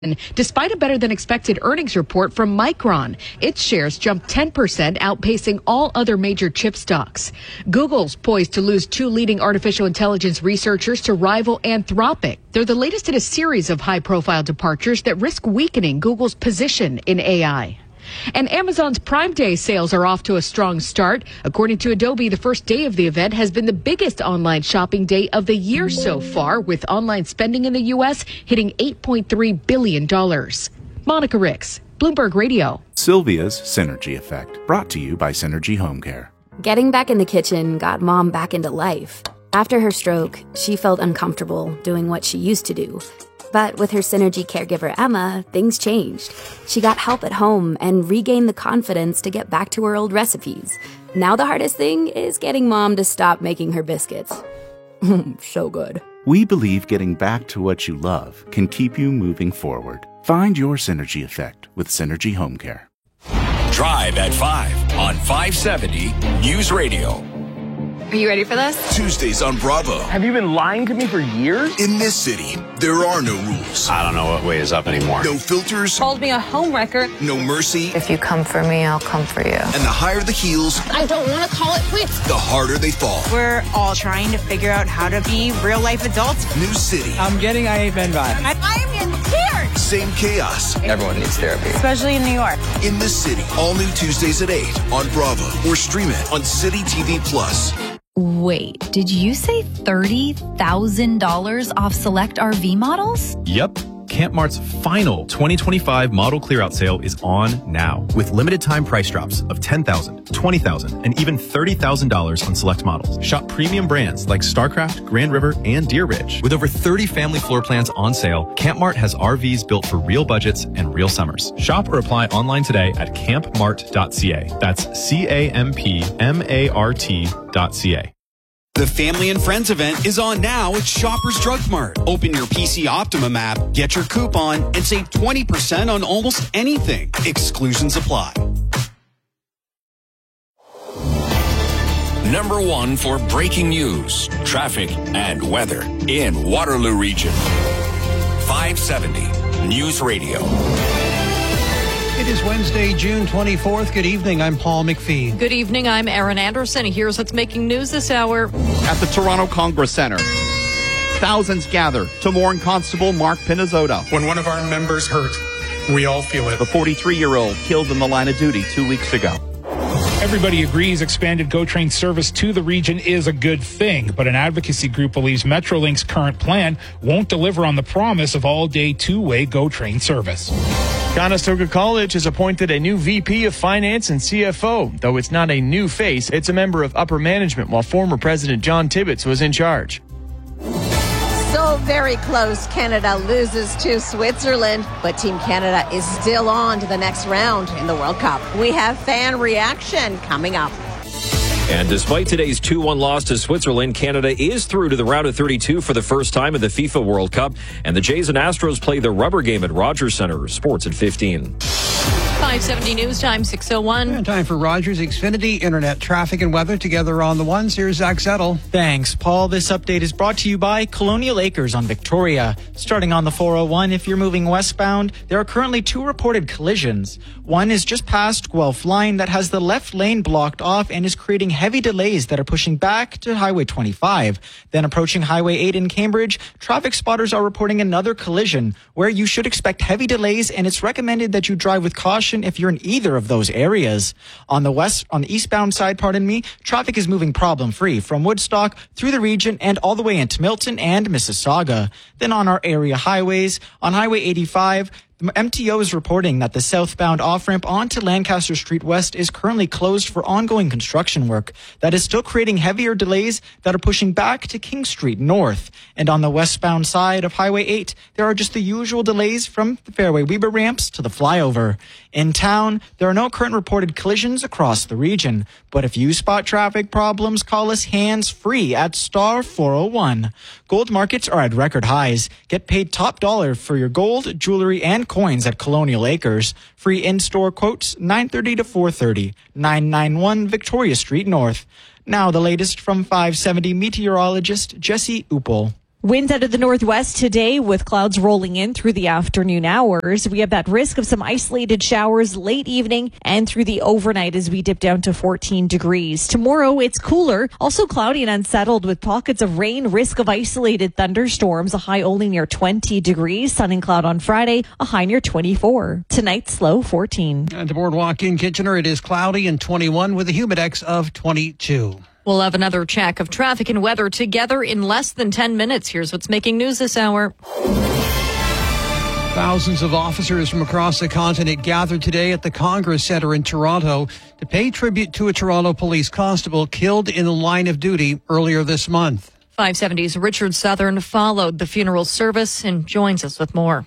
Despite a better-than-expected earnings report from Micron, its shares jumped 10%, outpacing all other major chip stocks. Google's poised to lose two leading artificial intelligence researchers to rival Anthropic. They're the latest in a series of high-profile departures that risk weakening Google's position in AI. And Amazon's Prime Day sales are off to a strong start. According to Adobe, the first day of the event has been the biggest online shopping day of the year so far, with online spending in the U.S. hitting $8.3 billion. Monica Ricks, Bloomberg Radio. Sylvia's Synergy Effect, brought to you by Synergy Home Care. Getting back in the kitchen got Mom back into life. After her stroke, she felt uncomfortable doing what she used to do. But with her Synergy caregiver, Emma, things changed. She got help at home and regained the confidence to get back to her old recipes. Now the hardest thing is getting Mom to stop making her biscuits. So good. We believe getting back to what you love can keep you moving forward. Find your Synergy Effect with Synergy Home Care. Drive at 5 on 570 News Radio. Are you ready for this? Tuesdays on Bravo. Have you been lying to me for years? In this city, there are no rules. I don't know what way is up anymore. No filters. Called me a homewrecker. No mercy. If you come for me, I'll come for you. And the higher the heels, I don't want to call it quits. the harder they fall. We're all trying to figure out how to be real-life adults. New city. I'm getting I Hate Men vibes. I'm in tears. Same chaos. Everyone needs therapy. Especially in New York. In this city. All new Tuesdays at 8 on Bravo. Or stream it on City TV Plus. Wait, did you say $30,000 off select RV models? Yep. Camp Mart's final 2025 model clearout sale is on now, with limited time price drops of $10,000, $20,000, and even $30,000 on select models. Shop premium brands like StarCraft, Grand River, and Deer Ridge. With over 30 family floor plans on sale, Camp Mart has RVs built for real budgets and real summers. Shop or apply online today at campmart.ca. That's CAMPMART.ca. The Family and Friends event is on now at Shoppers Drug Mart. Open your PC Optimum app, get your coupon, and save 20% on almost anything. Exclusions apply. Number one for breaking news, traffic, and weather in Waterloo Region. 570 News Radio. It is Wednesday, June 24th. Good evening. I'm Paul McPhee. Good evening. I'm Aaron Anderson. Here's what's making news this hour. At the Toronto Congress Centre, thousands gather to mourn Constable Mark Pinizzotto. When one of our members hurt, we all feel it. The 43-year-old killed in the line of duty 2 weeks ago. Everybody agrees expanded GO Train service to the region is a good thing, but an advocacy group believes Metrolink's current plan won't deliver on the promise of all-day two-way GO Train service. Conestoga College has appointed a new VP of Finance and CFO. Though it's not a new face, it's a member of upper management while former President John Tibbetts was in charge. So very close. Canada loses to Switzerland, but Team Canada is still on to the next round in the World Cup. We have fan reaction coming up. And despite today's 2-1 loss to Switzerland, Canada is through to the round of 32 for the first time in the FIFA World Cup. And the Jays and Astros play the rubber game at Rogers Centre. Sports at 15. 570 News Time, 6:01. And time for Rogers Xfinity Internet traffic and weather together on the ones. Here's Zach Settle. Thanks, Paul. This update is brought to you by Colonial Acres on Victoria. Starting on the 401, if you're moving westbound, there are currently 2 reported collisions. One is just past Guelph Line that has the left lane blocked off and is creating heavy delays that are pushing back to Highway 25. Then approaching Highway 8 in Cambridge, traffic spotters are reporting another collision where you should expect heavy delays, and it's recommended that you drive with caution if you're in either of those areas. On the eastbound side, traffic is moving problem-free from Woodstock through the region and all the way into Milton and Mississauga. Then on our area highways, on Highway 85, MTO is reporting that the southbound off-ramp onto Lancaster Street West is currently closed for ongoing construction work that is still creating heavier delays that are pushing back to King Street North. And on the westbound side of Highway 8, there are just the usual delays from the Fairway Weber ramps to the flyover. In town, there are no current reported collisions across the region, but if you spot traffic problems, call us hands-free at star 401. Gold markets are at record highs. Get paid top dollar for your gold, jewelry, and coins at Colonial Acres. Free in-store quotes 9:30 to 4:30, 991 Victoria Street North. Now the latest from 570 meteorologist Jesse Uppel. Winds out of the northwest today with clouds rolling in through the afternoon hours. We have that risk of some isolated showers late evening and through the overnight as we dip down to 14 degrees. Tomorrow it's cooler, also cloudy and unsettled with pockets of rain, risk of isolated thunderstorms, a high only near 20 degrees. Sun and cloud on Friday, a high near 24. Tonight's low 14. And to Boardwalk in Kitchener, it is cloudy and 21 with a humidex of 22. We'll have another check of traffic and weather together in less than 10 minutes. Here's what's making news this hour. Thousands of officers from across the continent gathered today at the Congress Centre in Toronto to pay tribute to a Toronto police constable killed in the line of duty earlier this month. 570's Richard Southern followed the funeral service and joins us with more.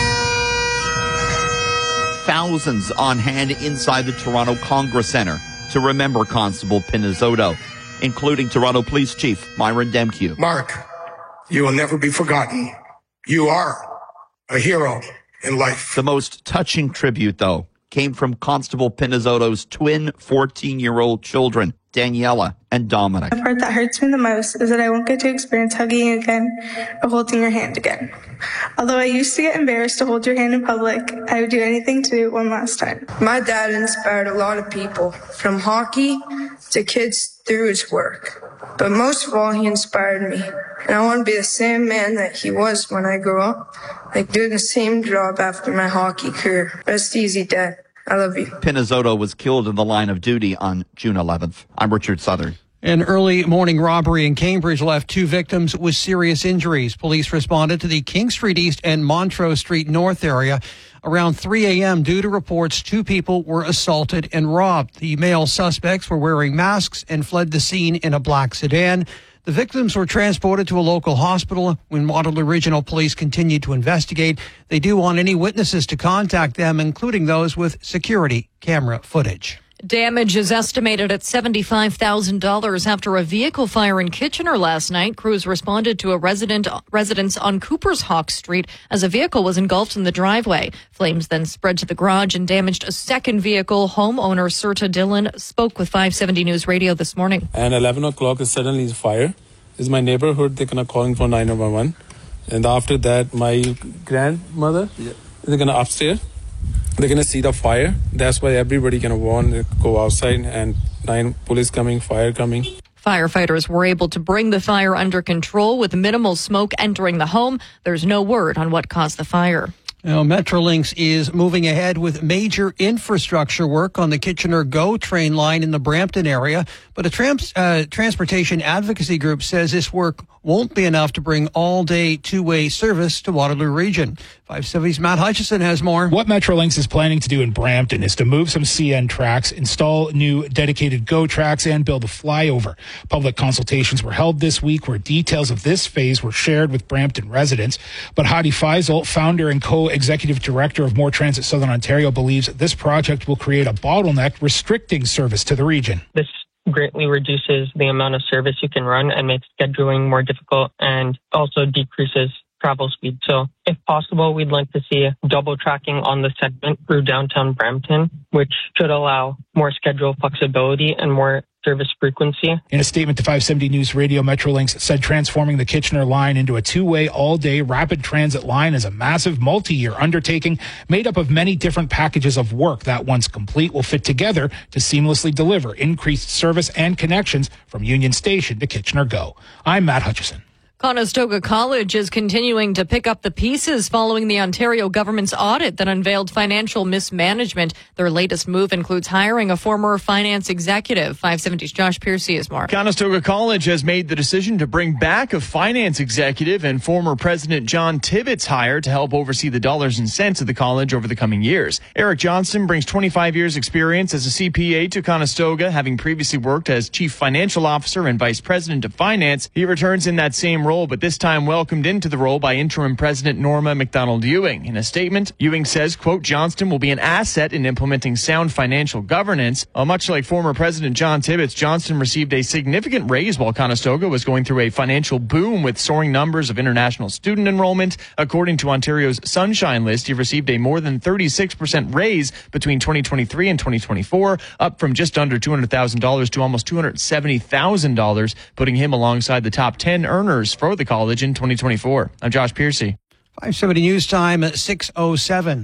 Thousands on hand inside the Toronto Congress Centre to remember Constable Pinizzotto, including Toronto Police Chief Myron Demkiw. Mark, you will never be forgotten. You are a hero in life. The most touching tribute, though, came from Constable Pinizzotto's twin 14-year-old children, Daniela and Dominic. The part that hurts me the most is that I won't get to experience hugging you again or holding your hand again. Although I used to get embarrassed to hold your hand in public, I would do anything to do it one last time. My dad inspired a lot of people, from hockey to kids through his work. But most of all, he inspired me. And I want to be the same man that he was when I grew up, like doing the same job after my hockey career. Rest easy, Dad. I love you. Pinizzotto was killed in the line of duty on June 11th. I'm Richard Southern. An early morning robbery in Cambridge left 2 victims with serious injuries. Police responded to the King Street East and Montrose Street North area around 3 a.m. due to reports 2 people were assaulted and robbed. The male suspects were wearing masks and fled the scene in a black sedan. The victims were transported to a local hospital. When Waterloo Regional Police continued to investigate, they do want any witnesses to contact them, including those with security camera footage. Damage is estimated at $75,000 after a vehicle fire in Kitchener last night. Crews responded to a residence on Cooper's Hawk Street as a vehicle was engulfed in the driveway. Flames then spread to the garage and damaged a second vehicle. Homeowner Serta Dillon spoke with 570 News Radio this morning. And 11 o'clock is suddenly fire. It's my neighborhood. They're going to calling for 911. And after that, my grandmother, they're going to upstairs. They're going to see the fire. That's why everybody going to want to go outside and 9 police coming, fire coming. Firefighters were able to bring the fire under control with minimal smoke entering the home. There's no word on what caused the fire. Now, Metrolinx is moving ahead with major infrastructure work on the Kitchener GO train line in the Brampton area. But a transportation advocacy group says this work won't be enough to bring all-day two-way service to Waterloo Region. 570's Matt Hutchison has more. What Metrolinx is planning to do in Brampton is to move some CN tracks, install new dedicated GO tracks, and build a flyover. Public consultations were held this week where details of this phase were shared with Brampton residents. But Hadi Faisal, founder and co-executive director of More Transit Southern Ontario, believes this project will create a bottleneck restricting service to the region. This greatly reduces the amount of service you can run and makes scheduling more difficult and also decreases travel speed. So if possible, we'd like to see double tracking on the segment through downtown Brampton, which should allow more schedule flexibility and more service frequency. In a statement to 570 News Radio, Metrolinx said transforming the Kitchener line into a two-way all-day rapid transit line is a massive multi-year undertaking made up of many different packages of work that, once complete, will fit together to seamlessly deliver increased service and connections from Union Station to Kitchener GO. I'm Matt Hutchison. Conestoga College is continuing to pick up the pieces following the Ontario government's audit that unveiled financial mismanagement. Their latest move includes hiring a former finance executive. 570's Josh Piercy is more. Conestoga College has made the decision to bring back a finance executive and former President John Tibbetts hire to help oversee the dollars and cents of the college over the coming years. Eric Johnston brings 25 years experience as a CPA to Conestoga, having previously worked as Chief Financial Officer and Vice President of Finance. He returns in that same role, but this time welcomed into the role by Interim President Norma MacDonald-Ewing. In a statement, Ewing says, quote, Johnston will be an asset in implementing sound financial governance. Much like former President John Tibbetts, Johnston received a significant raise while Conestoga was going through a financial boom with soaring numbers of international student enrollment. According to Ontario's Sunshine List, he received a more than 36% raise between 2023 and 2024, up from just under $200,000 to almost $270,000, putting him alongside the top 10 earners for the college in 2024. I'm Josh Piercy. 570 News Time at 6:07.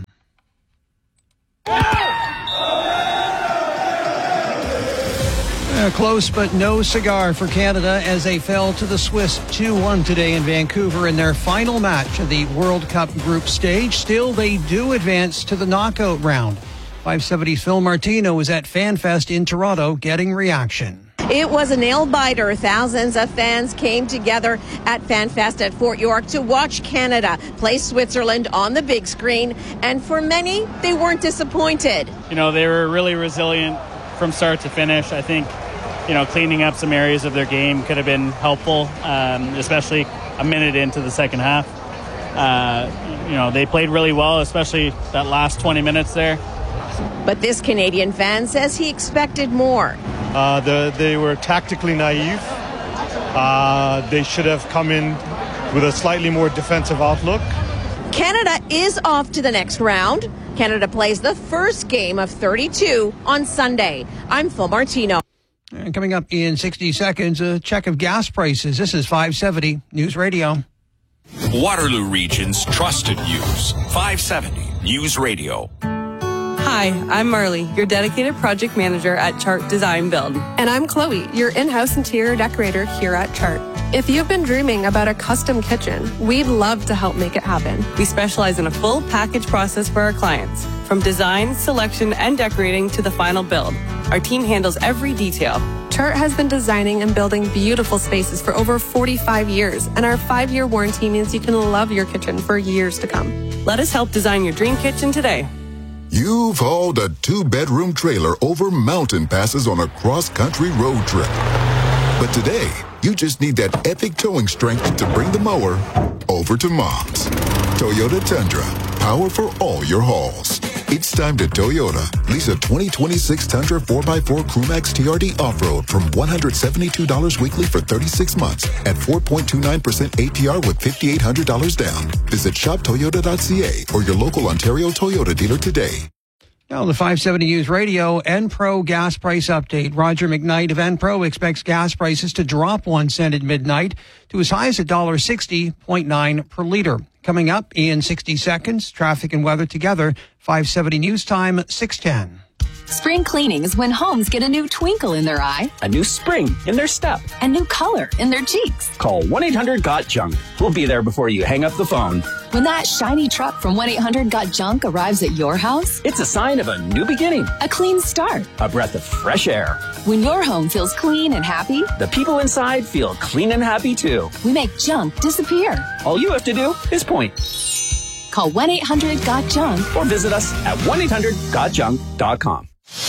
Close but no cigar for Canada as they fell to the Swiss 2-1 today in Vancouver in their final match of the World Cup group stage. Still, they do advance to the knockout round. 570's Phil Martino was at FanFest in Toronto getting reaction. It was a nail-biter. Thousands of fans came together at FanFest at Fort York to watch Canada play Switzerland on the big screen. And for many, they weren't disappointed. You know, they were really resilient from start to finish. I think, cleaning up some areas of their game could have been helpful, especially a minute into the second half. They played really well, especially that last 20 minutes there. But this Canadian fan says he expected more. They were tactically naive. They should have come in with a slightly more defensive outlook. Canada is off to the next round. Canada plays the first game of 32 on Sunday. I'm Phil Martino. And coming up in 60 seconds, a check of gas prices. This is 570 News Radio. Waterloo Region's trusted news. 570 News Radio. Hi, I'm Marley, your dedicated project manager at Chart Design Build. And I'm Chloe, your in-house interior decorator here at Chart. If you've been dreaming about a custom kitchen, we'd love to help make it happen. We specialize in a full package process for our clients, from design, selection, and decorating to the final build. Our team handles every detail. Chart has been designing and building beautiful spaces for over 45 years, and our 5-year warranty means you can love your kitchen for years to come. Let us help design your dream kitchen today. You've hauled a 2-bedroom trailer over mountain passes on a cross-country road trip. But today, you just need that epic towing strength to bring the mower over to Mom's. Toyota Tundra, power for all your hauls. It's time to Toyota. Lease a 2026 Tundra 4x4 Crewmax TRD Off-Road from $172 weekly for 36 months at 4.29% APR with $5,800 down. Visit shoptoyota.ca or your local Ontario Toyota dealer today. Now, the 570 News Radio Enpro gas price update. Roger McKnight of Enpro expects gas prices to drop 1 cent at midnight to as high as $1.60.9 per liter. Coming up in 60 seconds, traffic and weather together. 570 News Time, 6:10. Spring cleaning is when homes get a new twinkle in their eye, a new spring in their step, a new color in their cheeks. Call 1-800-GOT-JUNK. We'll be there before you hang up the phone. When that shiny truck from 1-800-GOT-JUNK arrives at your house, it's a sign of a new beginning, a clean start, a breath of fresh air. When your home feels clean and happy, the people inside feel clean and happy too. We make junk disappear. All you have to do is point. Call 1-800-GOT-JUNK or visit us at 1-800-GOTJUNK.com.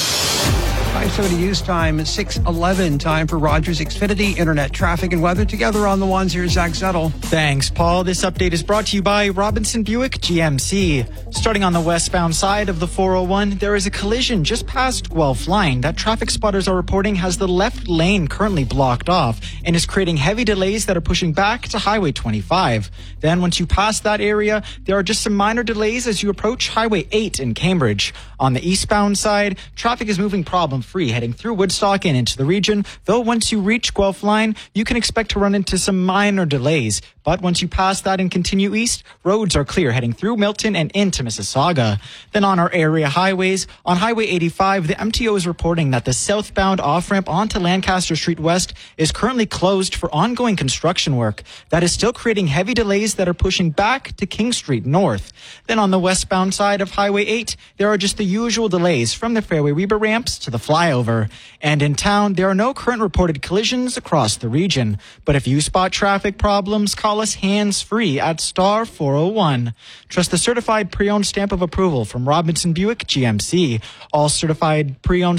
570 News Time, 6:11. Time for Rogers Xfinity Internet traffic and weather together on the ones. Here's Zach Zettel. Thanks, Paul. This update is brought to you by Robinson Buick GMC. Starting on the westbound side of the 401, there is a collision just past Guelph Line that traffic spotters are reporting has the left lane currently blocked off and is creating heavy delays that are pushing back to Highway 25. Then once you pass that area, there are just some minor delays as you approach Highway 8 in Cambridge. On the eastbound side, traffic is moving problem-free heading through Woodstock and into the region, though once you reach Guelph Line, you can expect to run into some minor delays. But once you pass that and continue east, roads are clear heading through Milton and into Mississauga. Then on our area highways, on Highway 85, the MTO is reporting that the southbound off-ramp onto Lancaster Street West is currently closed for ongoing construction work. That is still creating heavy delays that are pushing back to King Street North. Then on the westbound side of Highway 8, there are just the usual delays from the Fairway Weber ramps to the flyover. And in town, there are no current reported collisions across the region. But if you spot traffic problems, call us hands-free at star 401. Trust the certified pre-owned stamp of approval from Robinson Buick GMC. All certified pre-owned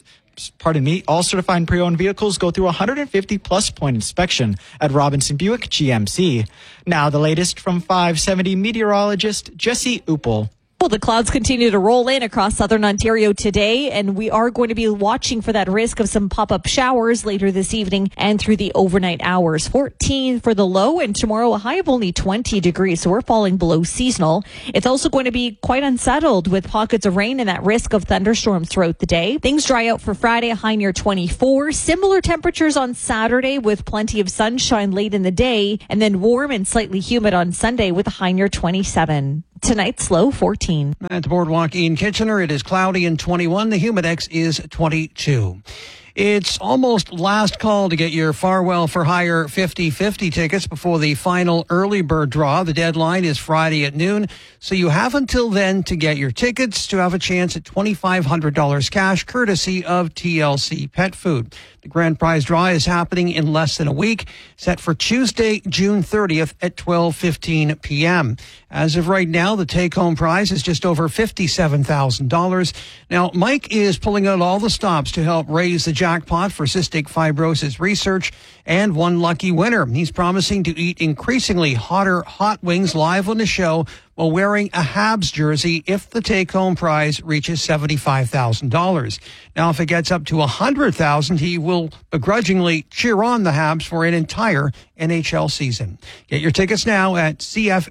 vehicles go through a 150-plus point inspection at Robinson Buick GMC. Now the latest from 570 meteorologist Jesse Uppel. Well, the clouds continue to roll in across southern Ontario today, and we are going to be watching for that risk of some pop-up showers later this evening and through the overnight hours. 14 for the low, and tomorrow a high of only 20 degrees, so we're falling below seasonal. It's also going to be quite unsettled with pockets of rain and that risk of thunderstorms throughout the day. Things dry out for Friday, a high near 24. Similar temperatures on Saturday with plenty of sunshine late in the day, and then warm and slightly humid on Sunday with a high near 27. Tonight's low 14. At the Boardwalk in Kitchener, it is cloudy and 21. The Humidex is 22. It's almost last call to get your Farwell for Hire 50/50 tickets before the final early bird draw. The deadline is Friday at noon, so you have until then to get your tickets to have a chance at $2,500 cash, courtesy of TLC Pet Food. The grand prize draw is happening in less than a week, set for Tuesday, June 30th at 12:15 p.m. As of right now, the take-home prize is just over $57,000. Now, Mike is pulling out all the stops to help raise the jackpot for cystic fibrosis research, and one lucky winner. He's promising to eat increasingly hotter hot wings live on the show while wearing a Habs jersey if the take-home prize reaches $75,000. Now, if it gets up to $100,000, he will begrudgingly cheer on the Habs for an entire NHL season. Get your tickets now at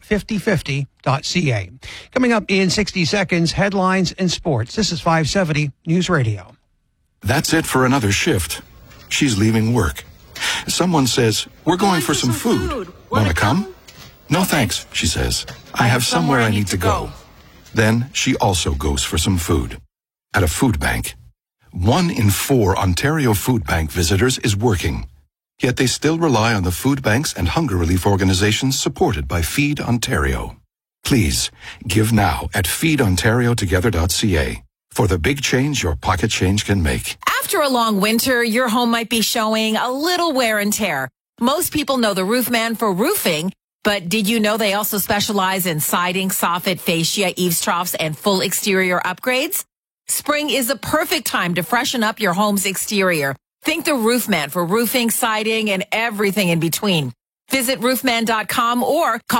cf5050.ca. Coming up in 60 seconds, headlines and sports. This is 570 News Radio. That's it for another shift. She's leaving work. Someone says, "We're going for some food. Want to come?" "No thanks," she says. "I have somewhere I need to go." Then she also goes for some food. At a food bank. 1 in 4 Ontario Food Bank visitors is working. Yet they still rely on the food banks and hunger relief organizations supported by Feed Ontario. Please, give now at feedontariotogether.ca for the big change your pocket change can make. After a long winter, your home might be showing a little wear and tear. Most people know the Roofman for roofing, but did you know they also specialize in siding, soffit, fascia, eaves troughs, and full exterior upgrades? Spring is the perfect time to freshen up your home's exterior. Think the Roofman for roofing, siding, and everything in between. Visit roofman.com or call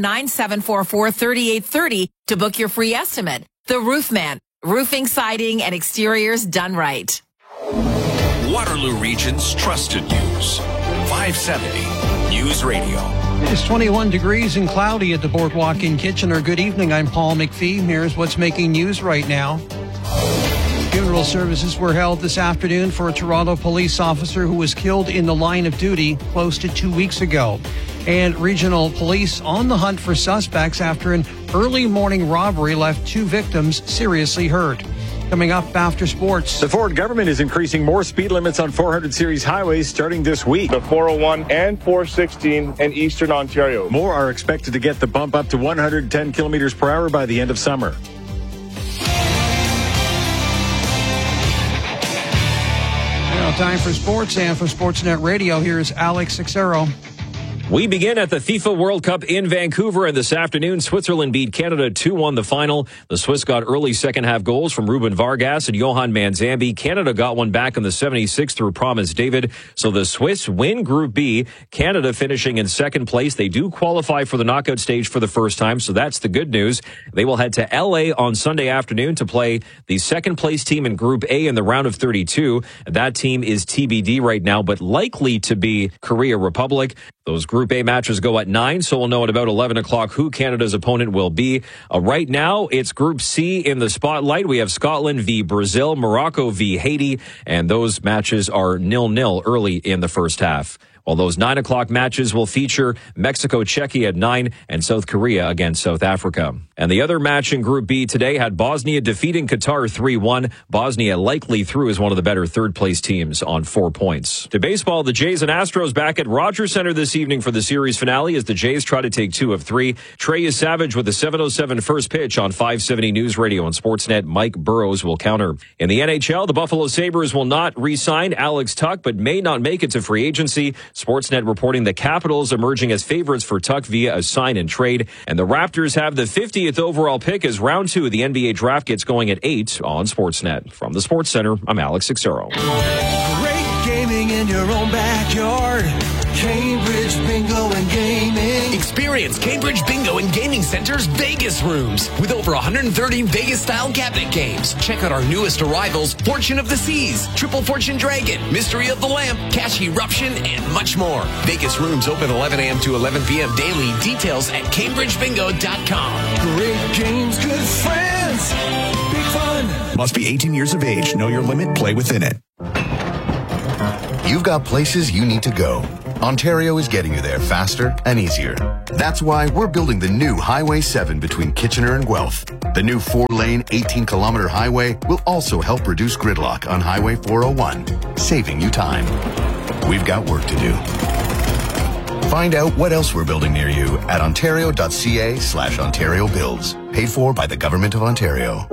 519-744-3830 to book your free estimate. The Roofman, roofing, siding, and exteriors done right. Waterloo Region's trusted news. 570 News Radio. It's 21 degrees and cloudy at the Boardwalk in Kitchener. Good evening. I'm Paul McPhee. Here's what's making news right now. Funeral services were held this afternoon for a Toronto police officer who was killed in the line of duty close to 2 weeks ago. And regional police on the hunt for suspects after an early morning robbery left 2 victims seriously hurt. Coming up after sports. The Ford government is increasing more speed limits on 400 series highways starting this week. The 401 and 416 in Eastern Ontario. More are expected to get the bump up to 110 kilometers per hour by the end of summer. Now time for sports, and for Sportsnet Radio, here's Alex Sixero. We begin at the FIFA World Cup in Vancouver, and this afternoon, Switzerland beat Canada 2-1 the final. The Swiss got early second-half goals from Ruben Vargas and Johan Manzambi. Canada got one back in the 76th through Promise David. So the Swiss win Group B. Canada finishing in second place. They do qualify for the knockout stage for the first time, so that's the good news. They will head to L.A. on Sunday afternoon to play the second-place team in Group A in the round of 32. That team is TBD right now, but likely to be Korea Republic. Those Group A matches go at 9, so we'll know at about 11 o'clock who Canada's opponent will be. Right now, it's Group C in the spotlight. We have Scotland v. Brazil, Morocco v. Haiti, and those matches are 0-0 early in the first half. While those 9 o'clock matches will feature Mexico, Czechia at 9 and South Korea against South Africa. And the other match in Group B today had Bosnia defeating Qatar 3-1. Bosnia likely through as one of the better third-place teams on 4 points. To baseball, the Jays and Astros back at Rogers Center this evening for the series finale as the Jays try to take 2 of 3. Trey Savage with a 7:07 first pitch on 570 News Radio and Sportsnet. Mike Burrows will counter. In the NHL, the Buffalo Sabres will not re-sign Alex Tuch, but may not make it to free agency. Sportsnet reporting the Capitals emerging as favorites for Tuch via a sign and trade. And the Raptors have the 50th overall pick as round 2 of the NBA draft gets going at 8 on Sportsnet. From the Sports Center, I'm Alex Sixero. Great gaming in your own backyard. Cambridge Bingo and Gaming. Experience Cambridge Bingo and Gaming Center's Vegas rooms with over 130 Vegas-style cabinet games. Check out our newest arrivals, Fortune of the Seas, Triple Fortune Dragon, Mystery of the Lamp, Cash Eruption, and much more. Vegas rooms open 11 a.m. to 11 p.m. daily. Details at CambridgeBingo.com. Great games, good friends, big fun. Must be 18 years of age. Know your limit. Play within it. You've got places you need to go. Ontario is getting you there faster and easier. That's why we're building the new Highway 7 between Kitchener and Guelph. The new 4-lane, 18-kilometer highway will also help reduce gridlock on Highway 401, saving you time. We've got work to do. Find out what else we're building near you at ontario.ca/Ontario Builds. Paid for by the Government of Ontario.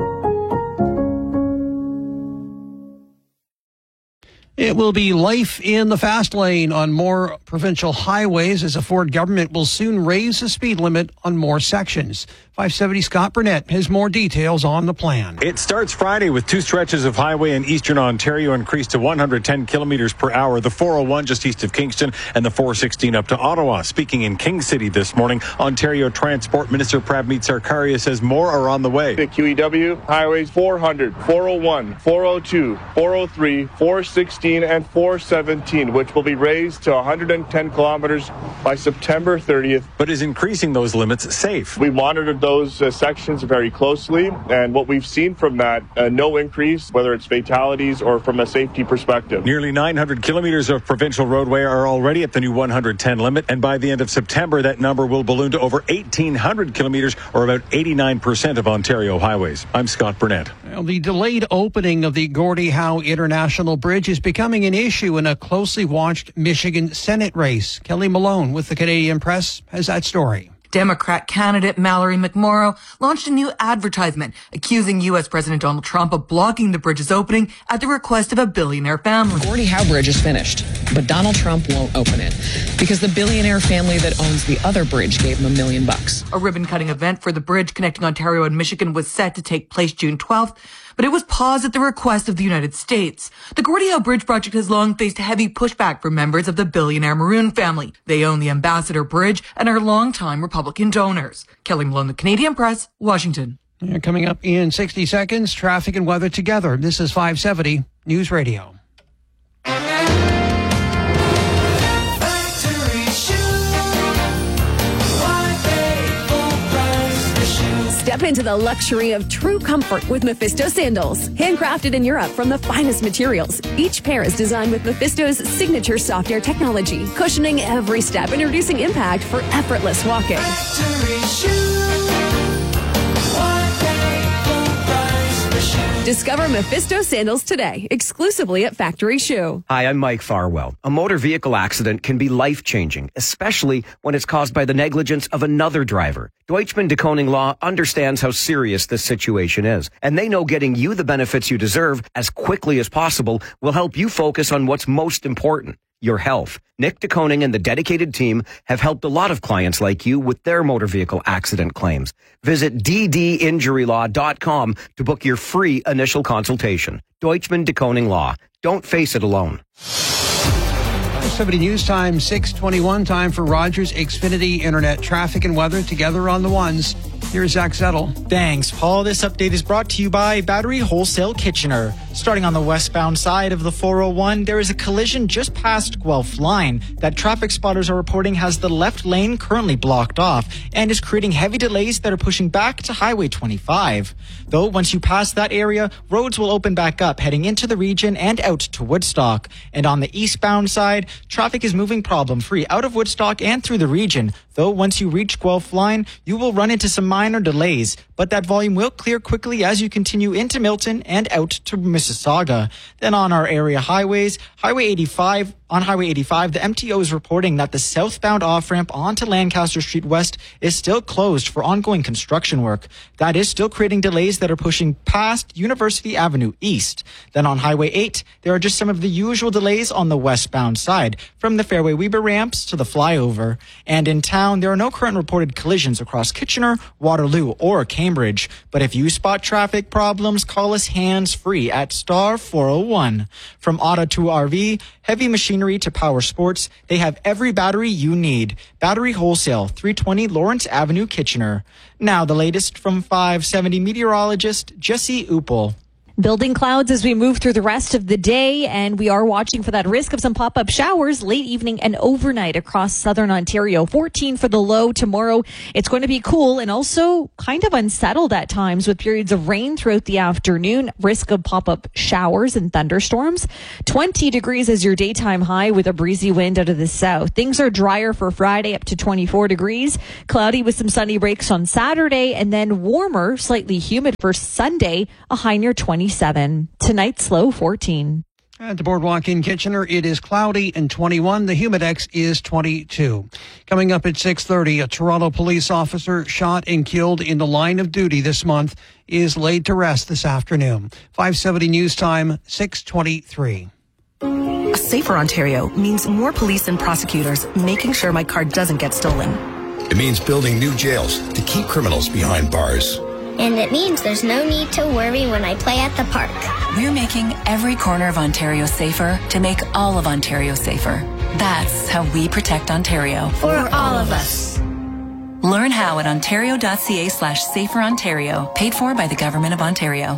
It will be life in the fast lane on more provincial highways as the Ford government will soon raise the speed limit on more sections. 570 Scott Burnett has more details on the plan. It starts Friday with 2 stretches of highway in eastern Ontario increased to 110 kilometers per hour. The 401 just east of Kingston and the 416 up to Ottawa. Speaking in King City this morning, Ontario Transport Minister Pravmeet Sarkaria says more are on the way. The QEW highways 400, 401, 402, 403, 416, and 417, which will be raised to 110 kilometers by September 30th. But is increasing those limits safe? We monitored those sections very closely, and what we've seen from that, no increase, whether it's fatalities or from a safety perspective. Nearly 900 kilometers of provincial roadway are already at the new 110 limit, and by the end of September, that number will balloon to over 1,800 kilometers, or about 89% of Ontario highways. I'm Scott Burnett. Well, the delayed opening of the Gordie Howe International Bridge is becoming an issue in a closely watched Michigan Senate race. Kelly Malone with the Canadian Press has that story. Democrat candidate Mallory McMorrow launched a new advertisement accusing U.S. President Donald Trump of blocking the bridge's opening at the request of a billionaire family. Gordie Howe Bridge is finished, but Donald Trump won't open it because the billionaire family that owns the other bridge gave him $1 million. A ribbon-cutting event for the bridge connecting Ontario and Michigan was set to take place June 12th, but it was paused at the request of the United States. The Gordie Howe Bridge project has long faced heavy pushback from members of the billionaire Maroon family. They own the Ambassador Bridge and are longtime Republican donors. Kelly Malone, the Canadian Press, Washington. Coming up in 60 seconds, traffic and weather together. This is 570 News Radio. Step into the luxury of true comfort with Mephisto sandals. Handcrafted in Europe from the finest materials. Each pair is designed with Mephisto's signature soft air technology, cushioning every step and reducing impact for effortless walking. Discover Mephisto sandals today, exclusively at Factory Shoe. Hi, I'm Mike Farwell. A motor vehicle accident can be life-changing, especially when it's caused by the negligence of another driver. Deutschman DeKoning Law understands how serious this situation is, and they know getting you the benefits you deserve as quickly as possible will help you focus on what's most important, your health. Nick DeKoning and the dedicated team have helped a lot of clients like you with their motor vehicle accident claims. Visit ddinjurylaw.com to book your free initial consultation. Deutschman DeKoning Law. Don't face it alone. 570 News Time, 6:21. Time for Rogers Xfinity Internet traffic and weather together on the ones. Here's Zach Zettel. Thanks, Paul. This update is brought to you by Battery Wholesale Kitchener. Starting on the westbound side of the 401, there is a collision just past Guelph Line that traffic spotters are reporting has the left lane currently blocked off and is creating heavy delays that are pushing back to Highway 25. Though, once you pass that area, roads will open back up heading into the region and out to Woodstock. And on the eastbound side, traffic is moving problem-free out of Woodstock and through the region. Though, once you reach Guelph Line, you will run into some minor delays, but that volume will clear quickly as you continue into Milton and out to Mississauga. Then on our area highways, on Highway 85, the MTO is reporting that the southbound off-ramp onto Lancaster Street West is still closed for ongoing construction work. That is still creating delays that are pushing past University Avenue East. Then on Highway 8, there are just some of the usual delays on the westbound side, from the Fairway Weber ramps to the flyover. And in town, there are no current reported collisions across Kitchener, Waterloo, or Cambridge. But if you spot traffic problems, call us hands-free at star 401. From auto to RV, heavy machinery to power sports, they have every battery you need. Battery Wholesale, 320 Lawrence Avenue, Kitchener. Now the latest from 570 meteorologist Jesse Uppel. Building clouds as we move through the rest of the day, and we are watching for that risk of some pop-up showers late evening and overnight across southern Ontario. 14 for the low tomorrow. It's going to be cool and also kind of unsettled at times with periods of rain throughout the afternoon. Risk of pop-up showers and thunderstorms. 20 degrees as your daytime high with a breezy wind out of the south. Things are drier for Friday, up to 24 degrees. Cloudy with some sunny breaks on Saturday, and then warmer, slightly humid for Sunday, a high near 27. Tonight's low 14. At the Boardwalk in Kitchener, it is cloudy and 21. The humidex is 22. Coming up at 6:30, a Toronto police officer shot and killed in the line of duty this month is laid to rest this afternoon. 570 News Time, 6:23. A safer Ontario means more police and prosecutors making sure my car doesn't get stolen. It means building new jails to keep criminals behind bars. And it means there's no need to worry when I play at the park. We're making every corner of Ontario safer to make all of Ontario safer. That's how we protect Ontario. For all of us. Learn how at ontario.ca/saferontario, paid for by the Government of Ontario.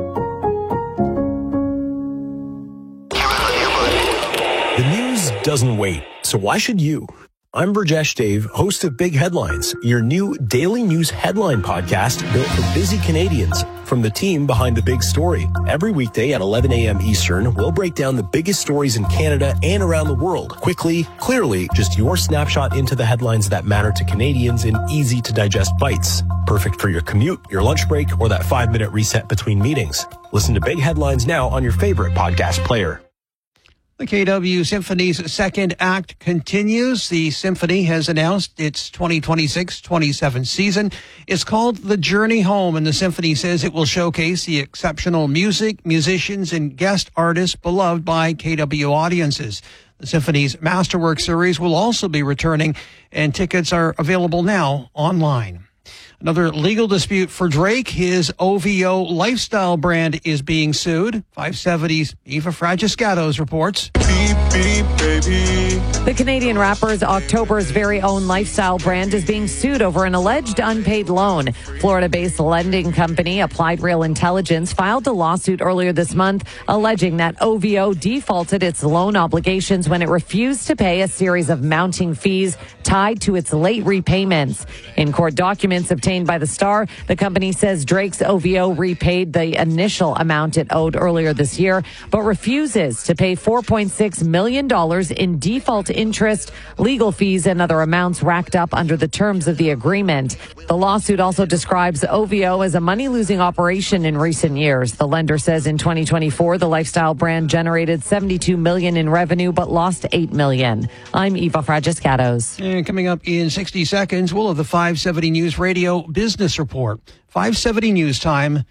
The news doesn't wait, so why should you? I'm Burjesh Dave, host of Big Headlines, your new daily news headline podcast built for busy Canadians. From the team behind the big story. Every weekday at 11 a.m. Eastern, we'll break down the biggest stories in Canada and around the world. Quickly, clearly, just your snapshot into the headlines that matter to Canadians in easy-to-digest bites. Perfect for your commute, your lunch break, or that 5-minute reset between meetings. Listen to Big Headlines now on your favorite podcast player. The KW Symphony's second act continues. The Symphony has announced its 2026-27 season. It's called The Journey Home, and the Symphony says it will showcase the exceptional music, musicians, and guest artists beloved by KW audiences. The Symphony's Masterwork series will also be returning, and tickets are available now online. Another legal dispute for Drake. His OVO lifestyle brand is being sued. 570's Eva Fragiscatos reports. Beep, beep, baby. The Canadian rapper's October's very own lifestyle brand is being sued over an alleged unpaid loan. Florida-based lending company Applied Real Intelligence filed a lawsuit earlier this month alleging that OVO defaulted its loan obligations when it refused to pay a series of mounting fees tied to its late repayments. In court documents obtained by the Star, the company says Drake's OVO repaid the initial amount it owed earlier this year, but refuses to pay $4.6 million in default interest, legal fees, and other amounts racked up under the terms of the agreement. The lawsuit also describes OVO as a money-losing operation in recent years. The lender says in 2024, the lifestyle brand generated $72 million in revenue, but lost $8 million. I'm Eva Fragiscatos. And coming up in 60 seconds, we'll have the 570 News Radio Business Report. 570 News Time,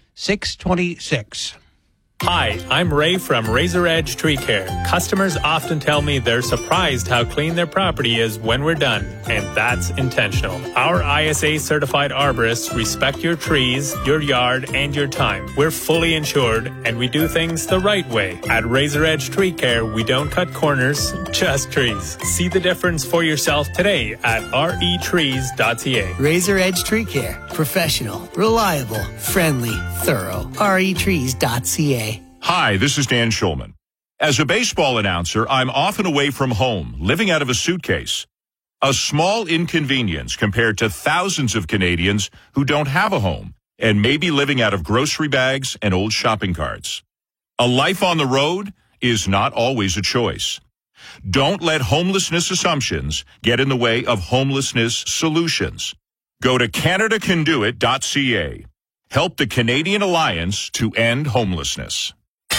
6:26. Hi, I'm Ray from Razor Edge Tree Care. Customers often tell me they're surprised how clean their property is when we're done, and that's intentional. Our ISA certified arborists respect your trees, your yard, and your time. We're fully insured, and we do things the right way. At Razor Edge Tree Care, we don't cut corners, just trees. See the difference for yourself today at retrees.ca. Razor Edge Tree Care. Professional, reliable, friendly, thorough. retrees.ca. Hi, this is Dan Schulman. As a baseball announcer, I'm often away from home, living out of a suitcase. A small inconvenience compared to thousands of Canadians who don't have a home and may be living out of grocery bags and old shopping carts. A life on the road is not always a choice. Don't let homelessness assumptions get in the way of homelessness solutions. Go to CanadaCanDoIt.ca. Help the Canadian Alliance to end homelessness.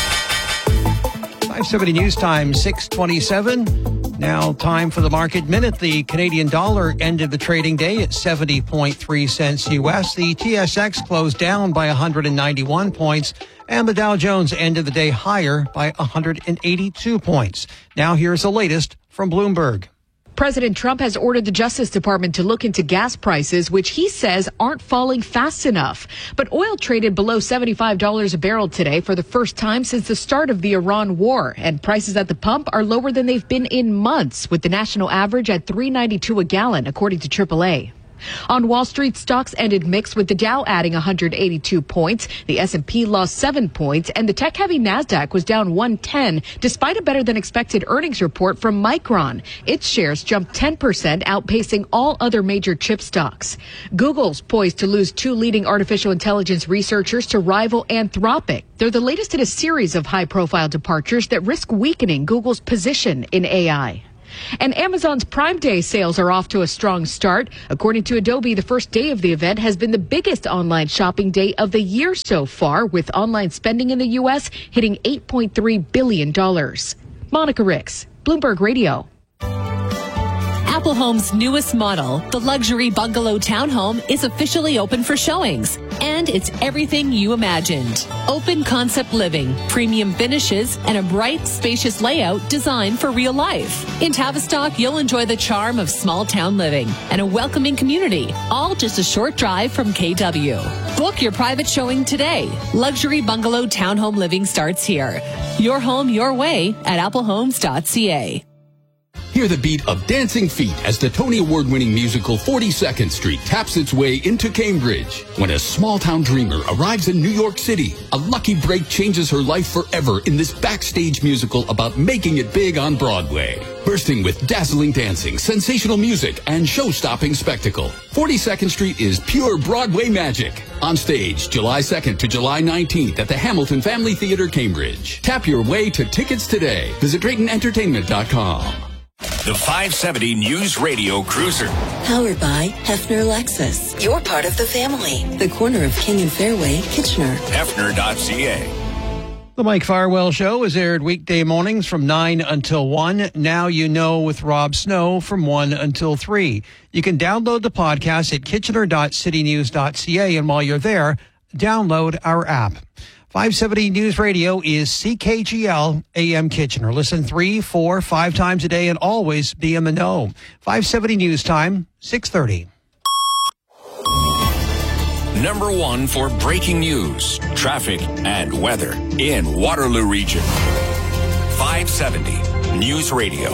570 News Time, 6:27. Now time for the market minute. The Canadian dollar ended the trading day at 70.3 cents U.S. The TSX closed down by 191 points, and the Dow Jones ended the day higher by 182 points. Now here's the latest from Bloomberg. President Trump has ordered the Justice Department to look into gas prices, which he says aren't falling fast enough. But oil traded below $75 a barrel today for the first time since the start of the Iran war. And prices at the pump are lower than they've been in months, with the national average at $3.92 a gallon, according to AAA. On Wall Street, stocks ended mixed, with the Dow adding 182 points. The S&P lost 7 points, and the tech-heavy Nasdaq was down 110, despite a better-than-expected earnings report from Micron. Its shares jumped 10%, outpacing all other major chip stocks. Google's poised to lose 2 leading artificial intelligence researchers to rival Anthropic. They're the latest in a series of high-profile departures that risk weakening Google's position in AI. And Amazon's Prime Day sales are off to a strong start. According to Adobe, the first day of the event has been the biggest online shopping day of the year so far, with online spending in the U.S. hitting $8.3 billion. Monica Ricks, Bloomberg Radio. Apple Home's newest model, the luxury bungalow townhome, is officially open for showings. And it's everything you imagined. Open concept living, premium finishes, and a bright, spacious layout designed for real life. In Tavistock, you'll enjoy the charm of small town living and a welcoming community, all just a short drive from KW. Book your private showing today. Luxury bungalow townhome living starts here. Your home, your way at applehomes.ca. Hear the beat of dancing feet as the Tony Award-winning musical 42nd Street taps its way into Cambridge. When a small-town dreamer arrives in New York City, a lucky break changes her life forever in this backstage musical about making it big on Broadway. Bursting with dazzling dancing, sensational music, and show-stopping spectacle, 42nd Street is pure Broadway magic. On stage, July 2nd to July 19th at the Hamilton Family Theater, Cambridge. Tap your way to tickets today. Visit DraytonEntertainment.com. The 570 News Radio Cruiser. Powered by Hefner Lexus. You're part of the family. The corner of King and Fairway, Kitchener. Hefner.ca. The Mike Farwell Show is aired weekday mornings from 9 until 1. Now you know with Rob Snow from 1 until 3. You can download the podcast at kitchener.citynews.ca. And while you're there, download our app. 570 News Radio is CKGL AM Kitchener. Listen 3, 4, 5 times a day and always be in the know. 570 News Time, 6:30. Number 1 for breaking news, traffic, and weather in Waterloo Region. 570 News Radio.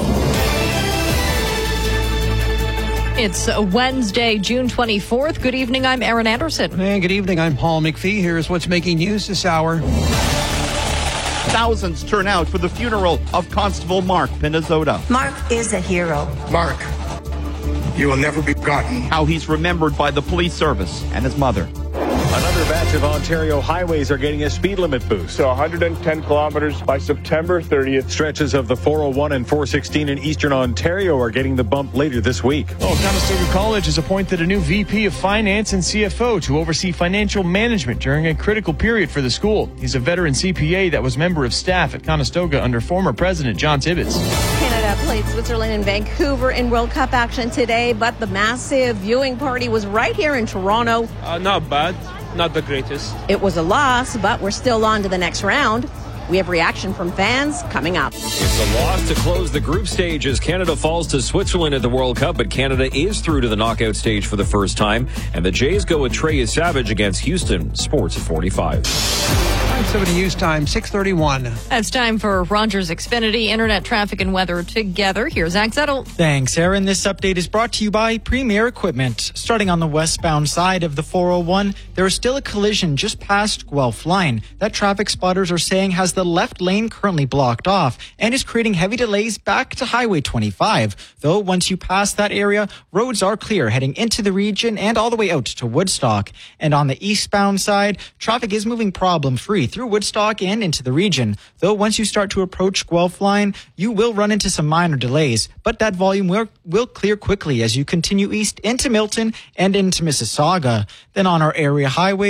It's Wednesday, June 24th. Good evening, I'm Erin Anderson. And good evening, I'm Paul McPhee. Here's what's making news this hour. Thousands turn out for the funeral of Constable Mark Pinizzotta. Mark is a hero. Mark, you will never be forgotten. How he's remembered by the police service and his mother. Another batch of Ontario highways are getting a speed limit boost. So 110 kilometers by September 30th. Stretches of the 401 and 416 in Eastern Ontario are getting the bump later this week. Conestoga College has appointed a new VP of Finance and CFO to oversee financial management during a critical period for the school. He's a veteran CPA that was member of staff at Conestoga under former President John Tibbetts. Canada played Switzerland in Vancouver in World Cup action today, but the massive viewing party was right here in Toronto. Not bad. Not the greatest. It was a loss, but we're still on to the next round. We have reaction from fans coming up. It's a loss to close the group stage as Canada falls to Switzerland at the World Cup, but Canada is through to the knockout stage for the first time, and the Jays go with Trey Savage against Houston. Sports at 45. 570 News Time, 6:31. It's time for Rogers Xfinity Internet Traffic and Weather together. Here's Zach Zettel. Thanks, Aaron. This update is brought to you by Premier Equipment. Starting on the westbound side of the 401, there is still a collision just past Guelph Line. That traffic spotters are saying has the left lane currently blocked off and is creating heavy delays back to Highway 25. Though once you pass that area, roads are clear heading into the region and all the way out to Woodstock. And on the eastbound side, traffic is moving problem-free through Woodstock and into the region. Though once you start to approach Guelph Line, you will run into some minor delays, but that volume will clear quickly as you continue east into Milton and into Mississauga. Then on our area highways,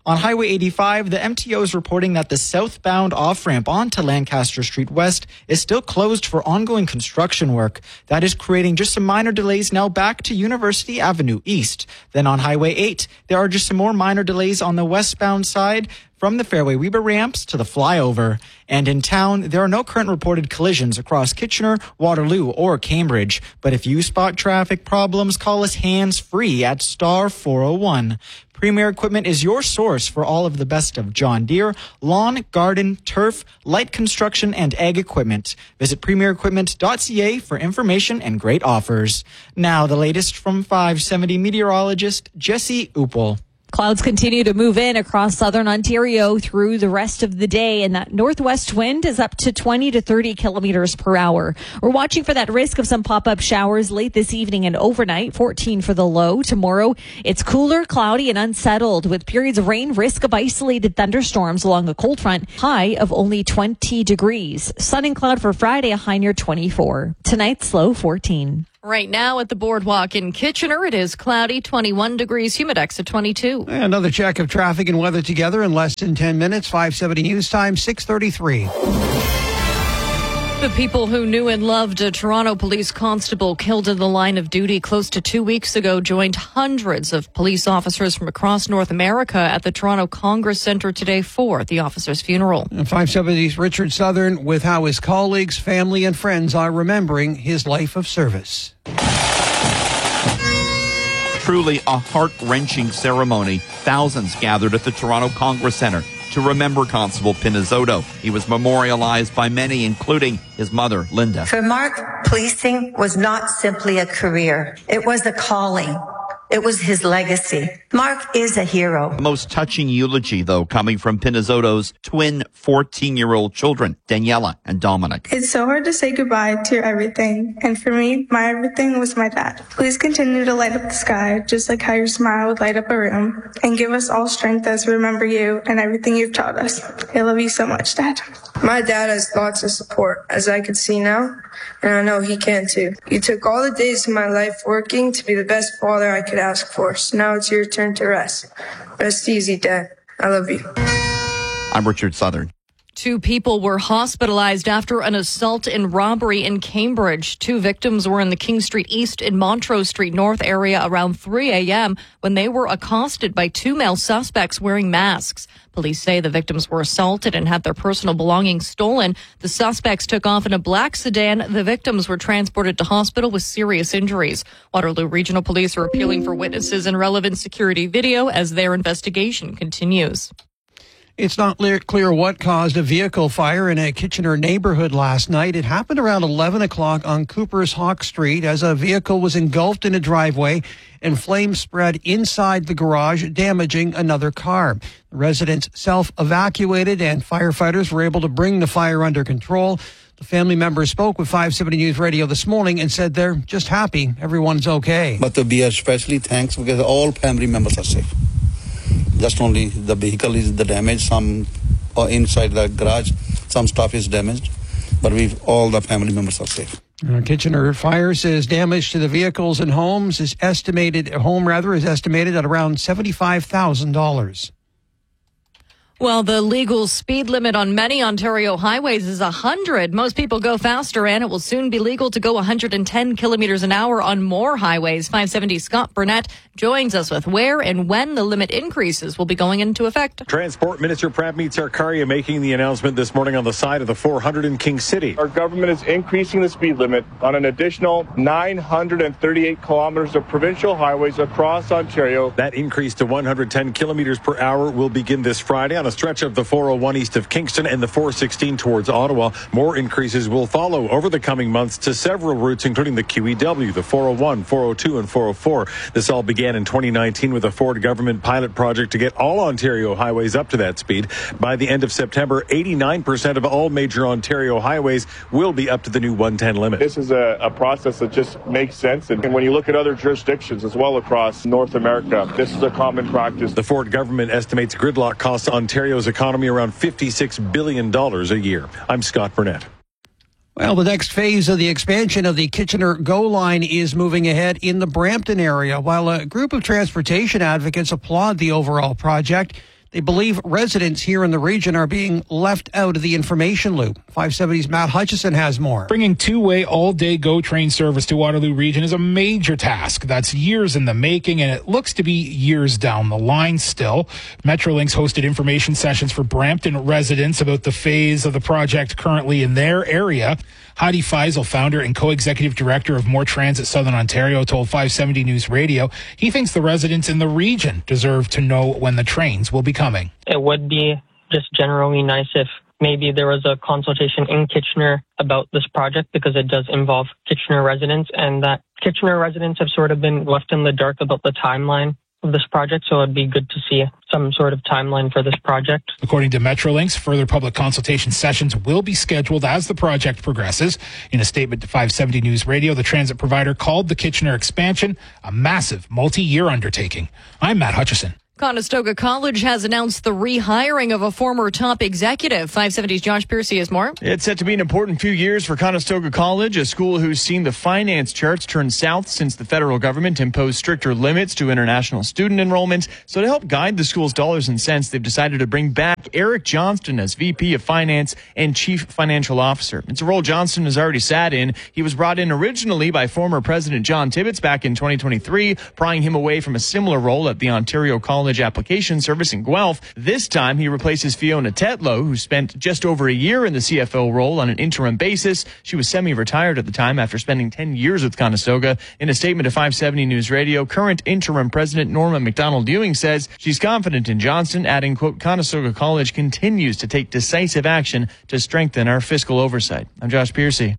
On Highway 85, the MTO is reporting that the southbound off-ramp onto Lancaster Street West is still closed for ongoing construction work. That is creating just some minor delays now back to University Avenue East. Then on Highway 8, there are just some more minor delays on the westbound side from the Fairway Weber ramps to the flyover. And in town, there are no current reported collisions across Kitchener, Waterloo, or Cambridge. But if you spot traffic problems, call us hands-free at star 401. Premier Equipment is your source for all of the best of John Deere, lawn, garden, turf, light construction, and ag equipment. Visit premierequipment.ca for information and great offers. Now, the latest from 570 meteorologist Jesse Uppel. Clouds continue to move in across southern Ontario through the rest of the day, and that northwest wind is up to 20 to 30 kilometers per hour. We're watching for that risk of some pop-up showers late this evening and overnight, 14 for the low. Tomorrow, it's cooler, cloudy, and unsettled with periods of rain, risk of isolated thunderstorms along a cold front, high of only 20 degrees. Sun and cloud for Friday, a high near 24. Tonight's low 14. Right now at the boardwalk in Kitchener, it is cloudy, 21 degrees, humidex at 22. Another check of traffic and weather together in less than 10 minutes. 570 News Time, 6:33. The people who knew and loved a Toronto police constable killed in the line of duty close to 2 weeks ago joined hundreds of police officers from across North America at the Toronto Congress Centre today for the officer's funeral. 570's Richard Southern with how his colleagues, family, and friends are remembering his life of service. Truly a heart-wrenching ceremony. Thousands gathered at the Toronto Congress Centre to remember Constable Pinizzotto. He was memorialized by many, including his mother, Linda. For Mark, policing was not simply a career. It was a calling. It was his legacy. Mark is a hero. The most touching eulogy, though, coming from Pinizzotto's twin 14-year-old children, Daniela and Dominic. It's so hard to say goodbye to your everything. And for me, my everything was my dad. Please continue to light up the sky, just like how your smile would light up a room. And give us all strength as we remember you and everything you've taught us. I love you so much, Dad. My dad has lots of support, as I can see now, and I know he can too. You took all the days of my life working to be the best father I could ask for, so now it's your turn to rest. Rest easy, Dad. I love you. I'm Richard Southern. 2 people were hospitalized after an assault and robbery in Cambridge. 2 victims were in the King Street East and Montrose Street North area around 3 a.m. when they were accosted by 2 male suspects wearing masks. Police say the victims were assaulted and had their personal belongings stolen. The suspects took off in a black sedan. The victims were transported to hospital with serious injuries. Waterloo Regional Police are appealing for witnesses and relevant security video as their investigation continues. It's not clear what caused a vehicle fire in a Kitchener neighborhood last night. It happened around 11 o'clock on Cooper's Hawk Street as a vehicle was engulfed in a driveway and flames spread inside the garage, damaging another car. The residents self-evacuated and firefighters were able to bring the fire under control. The family members spoke with 570 News Radio this morning and said they're just happy everyone's okay. But we are especially thanks because all family members are safe. Just only the vehicle is the damage, some inside the garage, some stuff is damaged, but all the family members are safe. Kitchener Fire says damage to the vehicles and homes is estimated at around $75,000. Well, the legal speed limit on many Ontario highways is 100. Most people go faster, and it will soon be legal to go 110 kilometers an hour on more highways. 570 Scott Burnett joins us with where and when the limit increases will be going into effect. Transport Minister Pramit Sarkaria making the announcement this morning on the side of the 400 in King City. Our government is increasing the speed limit on an additional 938 kilometers of provincial highways across Ontario. That increase to 110 kilometers per hour will begin this Friday on a stretch of the 401 east of Kingston and the 416 towards Ottawa. More increases will follow over the coming months to several routes, including the QEW, the 401, 402, and 404. This all began in 2019 with a Ford government pilot project to get all Ontario highways up to that speed. By the end of September, 89% of all major Ontario highways will be up to the new 110 limit. This is a process that just makes sense. And when you look at other jurisdictions as well across North America, this is a common practice. The Ford government estimates gridlock costs Ontario's economy around $56 billion a year. I'm Scott Burnett. Well, the next phase of the expansion of the Kitchener GO line is moving ahead in the Brampton area. While a group of transportation advocates applaud the overall project, They believe residents here in the region are being left out of the information loop. 570's Matt Hutchison has more. Bringing two-way all-day GO train service to Waterloo Region is a major task. That's years in the making, and it looks to be years down the line still. Metrolinx hosted information sessions for Brampton residents about the phase of the project currently in their area. Heidi Feisel, founder and co-executive director of More Transit Southern Ontario, told 570 News Radio he thinks the residents in the region deserve to know when the trains will be coming. It would be just generally nice if maybe there was a consultation in Kitchener about this project, because it does involve Kitchener residents, and that Kitchener residents have sort of been left in the dark about the timeline of this project, so it'd be good to see some sort of timeline for this project. According to Metrolinx, further public consultation sessions will be scheduled as the project progresses. In a statement to 570 News Radio, the transit provider called the Kitchener expansion a massive multi-year undertaking. I'm Matt Hutchison. Conestoga College has announced the rehiring of a former top executive. 570's Josh Piercy has more. It's set to be an important few years for Conestoga College, a school who's seen the finance charts turn south since the federal government imposed stricter limits to international student enrollment. So to help guide the school's dollars and cents, they've decided to bring back Eric Johnston as VP of Finance and Chief Financial Officer. It's a role Johnston has already sat in. He was brought in originally by former President John Tibbetts back in 2023, prying him away from a similar role at the Ontario College Application Service in Guelph. This time, he replaces Fiona Tetlow, who spent just over a year in the CFO role on an interim basis. She was semi-retired at the time after spending 10 years with Conestoga. In a statement to 570 News Radio, current interim president Norma McDonald-Ewing says she's confident in Johnston, adding, quote, Conestoga College continues to take decisive action to strengthen our fiscal oversight. I'm Josh Piercy.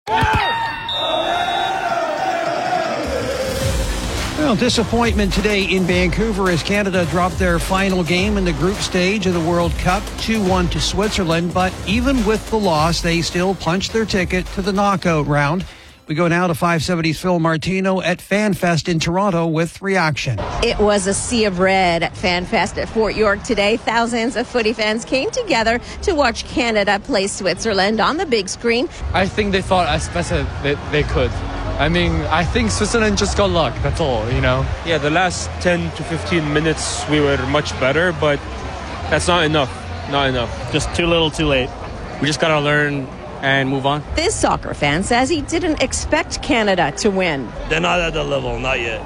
Well, disappointment today in Vancouver as Canada dropped their final game in the group stage of the World Cup, 2-1 to Switzerland. But even with the loss, they still punched their ticket to the knockout round. We go now to 570's Phil Martino at FanFest in Toronto with reaction. It was a sea of red at FanFest at Fort York today. Thousands of footy fans came together to watch Canada play Switzerland on the big screen. I think they fought as best as they could. I mean, I think Switzerland just got luck, that's all, you know? Yeah, the last 10 to 15 minutes we were much better, but that's not enough. Not enough. Just too little, too late. We just got to learn and move on. This soccer fan says he didn't expect Canada to win. They're not at the level, not yet.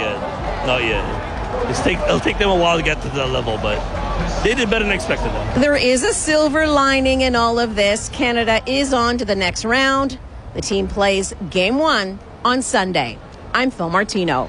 It'll take them a while to get to that level, but they did better than expected, though. There is a silver lining in all of this. Canada is on to the next round. The team plays Game 1 on Sunday. I'm Phil Martino.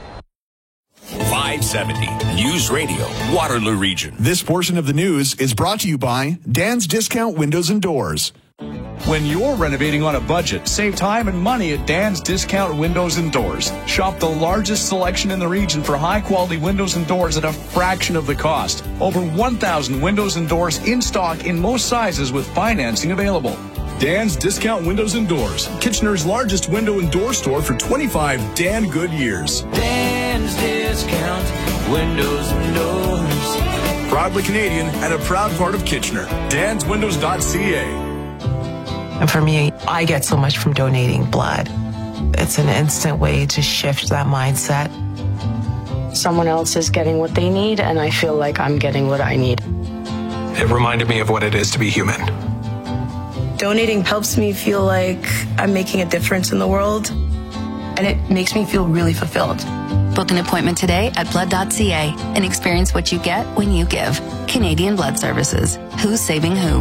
570 News Radio, Waterloo Region. This portion of the news is brought to you by Dan's Discount Windows and Doors. When you're renovating on a budget, save time and money at Dan's Discount Windows and Doors. Shop the largest selection in the region for high-quality windows and doors at a fraction of the cost. Over 1,000 windows and doors in stock in most sizes with financing available. Dan's Discount Windows and Doors, Kitchener's largest window and door store for 25 Dan good years. Dan's Discount Windows and Doors. Proudly Canadian and a proud part of Kitchener. DansWindows.ca. And for me, I get so much from donating blood. It's an instant way to shift that mindset. Someone else is getting what they need, and I feel like I'm getting what I need. It reminded me of what it is to be human. Donating helps me feel like I'm making a difference in the world, and it makes me feel really fulfilled. Book an appointment today at blood.ca and experience what you get when you give. Canadian Blood Services. Who's saving who?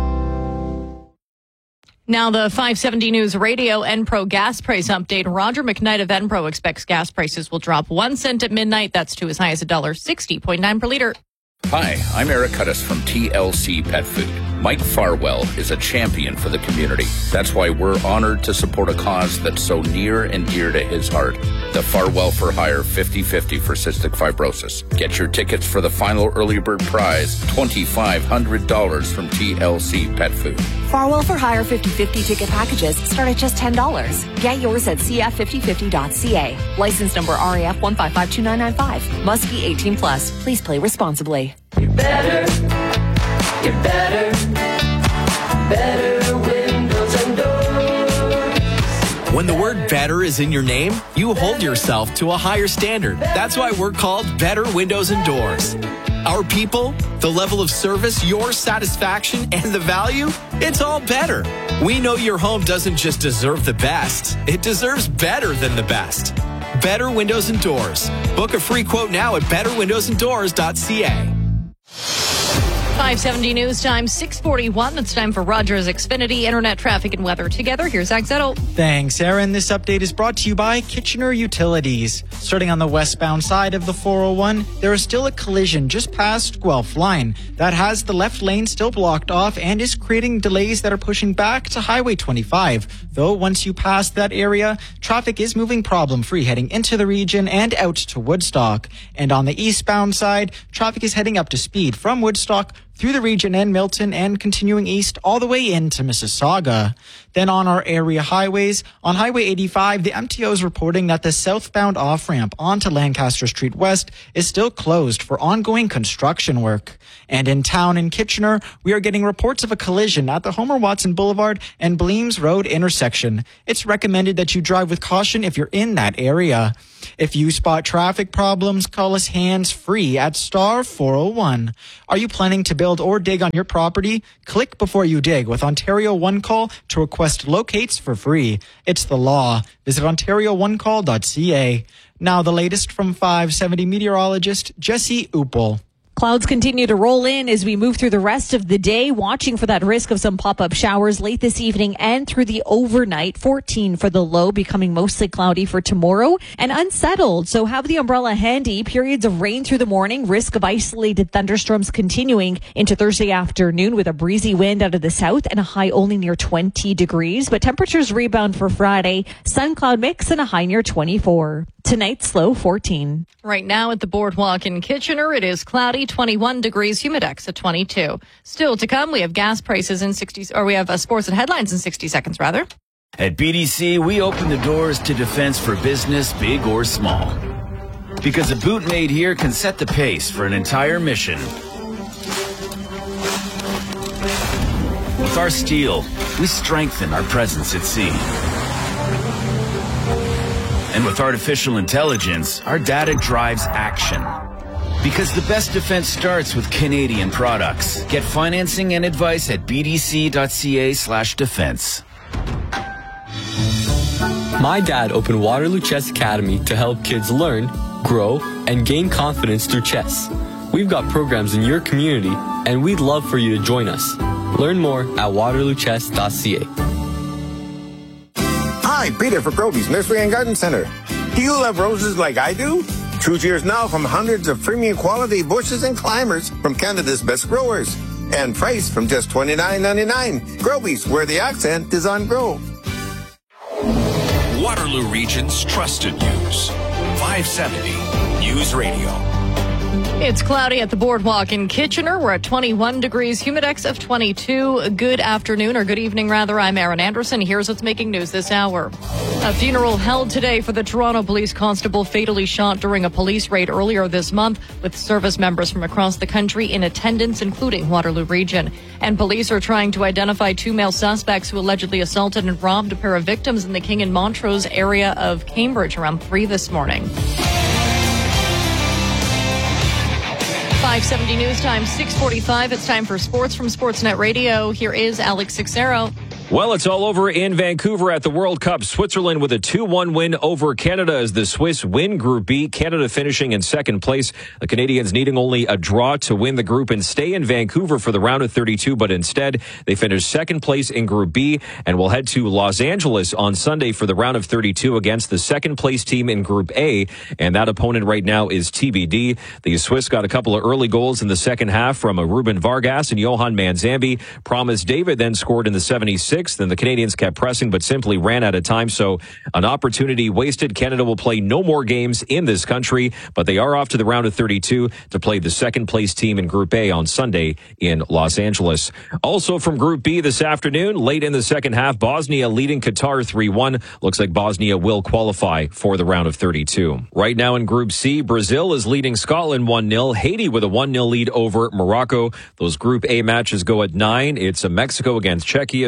Now the 570 News Radio Enpro gas price update. Roger McKnight of Enpro expects gas prices will drop 1 cent at midnight. That's to as high as $1.60.9 per liter. Hi, I'm Eric Cuttis from TLC Pet Food. Mike Farwell is a champion for the community. That's why we're honored to support a cause that's so near and dear to his heart. The Farwell for Hire 50/50 for cystic fibrosis. Get your tickets for the final early bird prize, $2,500 from TLC Pet Food. Farwell for Hire 50/50 ticket packages start at just $10. Get yours at cf5050.ca. License number RAF 1552995. Must be 18 plus. Please play responsibly. You're better windows and doors. When the word better is in your name, you hold yourself to a higher standard. That's why we're called Better Windows and Doors. Our people, The level of service, your satisfaction, and the value, it's all better. We know your home doesn't just deserve the best, it deserves better than the best. Better Windows and Doors. Book a free quote now at betterwindowsanddoors.ca. 570 News Time, 6:41. It's time for Rogers Xfinity Internet Traffic and Weather. Together, here's Zach Zettel. Thanks, Aaron. This update is brought to you by Kitchener Utilities. Starting on the westbound side of the 401, there is still a collision just past Guelph Line that has the left lane still blocked off and is creating delays that are pushing back to Highway 25. Though once you pass that area, traffic is moving problem-free heading into the region and out to Woodstock. And on the eastbound side, traffic is heading up to speed from Woodstock through the region and Milton and continuing east all the way into Mississauga. Then on our area highways, on Highway 85, the MTO is reporting that the southbound off-ramp onto Lancaster Street West is still closed for ongoing construction work. And in town in Kitchener, we are getting reports of a collision at the Homer Watson Boulevard and Bleems Road intersection. It's recommended that you drive with caution if you're in that area. If you spot traffic problems, call us hands-free at star 401. Are you planning to build or dig on your property? Click before you dig with Ontario One Call to request locates for free. It's the law. Visit OntarioOneCall.ca. Now the latest from 570 meteorologist Jesse Uppel. Clouds continue to roll in as we move through the rest of the day, watching for that risk of some pop-up showers late this evening and through the overnight. 14 for the low, becoming mostly cloudy for tomorrow and unsettled. So have the umbrella handy. Periods of rain through the morning, risk of isolated thunderstorms continuing into Thursday afternoon with a breezy wind out of the south and a high only near 20 degrees. But temperatures rebound for Friday. Sun cloud mix and a high near 24. Tonight's low 14. Right now at the Boardwalk in Kitchener, it is cloudy, 21 degrees, humidex at 22. Still to come, we have gas prices in 60, or we have sports and headlines in 60 seconds, rather. At BDC, we open the doors to defense for business, big or small. Because a boot made here can set the pace for an entire mission. With our steel, we strengthen our presence at sea. And with artificial intelligence, our data drives action. Because the best defense starts with Canadian products. Get financing and advice at bdc.ca/defense. My dad opened Waterloo Chess Academy to help kids learn, grow, and gain confidence through chess. We've got programs in your community, and we'd love for you to join us. Learn more at waterloochess.ca. Hi, Peter for Groby's Nursery and Garden Center. Do you love roses like I do? Choose yours now from hundreds of premium quality bushes and climbers from Canada's best growers. And price from just $29.99. Groby's, where the accent is on grow. Waterloo Region's trusted news. 570 News Radio. It's cloudy at the Boardwalk in Kitchener. We're at 21 degrees, humidex of 22. Good afternoon, or good evening, rather. I'm Aaron Anderson. Here's what's making news this hour. A funeral held today for the Toronto police constable fatally shot during a police raid earlier this month, with service members from across the country in attendance, including Waterloo Region. And police are trying to identify two male suspects who allegedly assaulted and robbed a pair of victims in the King and Montrose area of Cambridge around 3 this morning. 570 News Time, 6:45. It's time for sports from Sportsnet Radio. Here is Alex Sixero. Well, it's all over in Vancouver at the World Cup. Switzerland with a 2-1 win over Canada as the Swiss win Group B. Canada finishing in second place. The Canadians needing only a draw to win the group and stay in Vancouver for the round of 32, but instead they finished second place in Group B and will head to Los Angeles on Sunday for the round of 32 against the second place team in Group A, and that opponent right now is TBD. The Swiss got a couple of early goals in the second half from Ruben Vargas and Johan Manzambi. Promise David then scored in the 76th. Then the Canadians kept pressing but simply ran out of time, so an opportunity wasted. Canada will play no more games in this country, but they are off to the round of 32 to play the second place team in Group A on Sunday in Los Angeles. Also from Group B this afternoon, late in the second half, Bosnia leading Qatar 3-1. Looks like Bosnia will qualify for the round of 32. Right now in Group C, Brazil is leading Scotland 1-0. Haiti with a 1-0 lead over Morocco. Those Group A matches go at 9. It's Mexico against Czechia, South